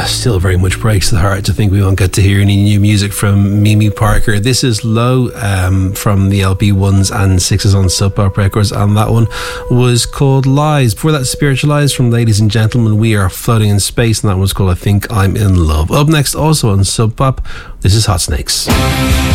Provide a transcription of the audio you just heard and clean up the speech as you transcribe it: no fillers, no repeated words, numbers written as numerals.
Still very much breaks the heart to think we won't get to hear any new music from Mimi Parker. This is Low from the LP 1s and 6s on Sub Pop Records, and that one was called Lies. Before that, Spiritualized from Ladies and Gentlemen, We Are Floating in Space, and that one's called I Think I'm in Love. Up next, also on Sub Pop, this is Hot Snakes.